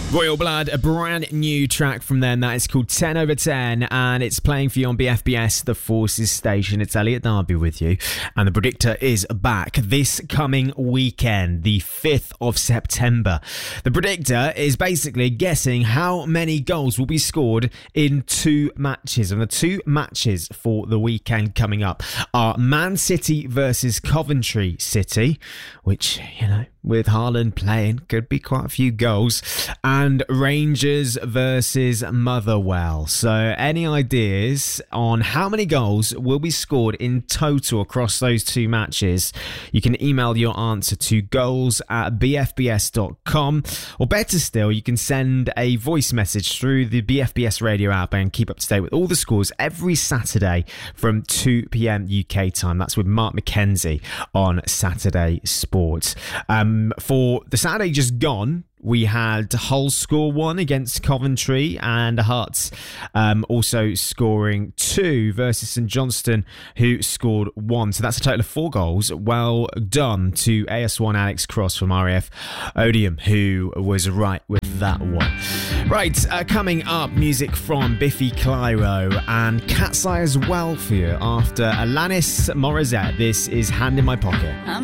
Royal Blood, a brand new track from them that is called 10 over 10, and it's playing for you on BFBS, the Forces station. It's Elliot Darby with you, and the Predictor is back this coming weekend, the 5th of September. The Predictor is basically guessing how many goals will be scored in two matches, and the two matches for the weekend coming up are Man City versus Coventry City, which, you know, with Haaland playing, could be quite a few goals, and Rangers versus Motherwell. So any ideas on how many goals will be scored in total across those two matches? You can email your answer to goals@bfbs.com, or better still, you can send a voice message through the BFBS radio app and keep up to date with all the scores every Saturday from 2 p.m. UK time. That's with Mark McKenzie on Saturday Sports. For the Saturday just gone, we had Hull score 1 against Coventry, and Hearts also scoring 2 versus St Johnstone, who scored 1. So that's a total of 4 goals. Well done to AS1 Alex Cross from RAF Odium, who was right with that one. Right, coming up, music from Biffy Clyro and Cat's Eye as well for you after Alanis Morissette. This is Hand in My Pocket.